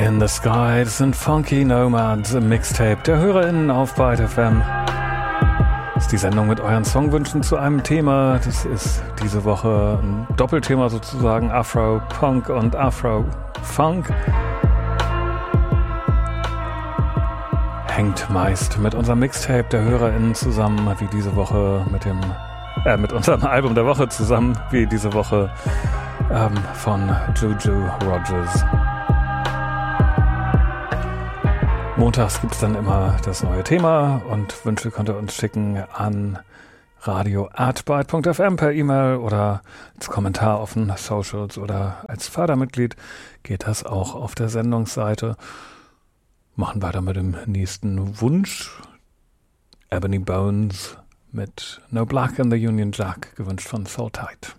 in the Sky, das sind Funky Nomads im Mixtape der HörerInnen auf Byte FM. Das ist die Sendung mit euren Songwünschen zu einem Thema. Das ist diese Woche ein Doppelthema sozusagen, Afro-Punk und Afro-Funk. Hängt meist mit unserem Mixtape der HörerInnen zusammen, wie diese Woche mit unserem Album der Woche zusammen, wie diese Woche von Juju Rogers. Montags gibt es dann immer das neue Thema und Wünsche könnt ihr uns schicken an radio@byte.fm per E-Mail oder als Kommentar auf den Socials oder als Fördermitglied geht das auch auf der Sendungsseite. Machen weiter mit dem nächsten Wunsch. Ebony Bones mit No Black in the Union Jack, gewünscht von Soul Tide.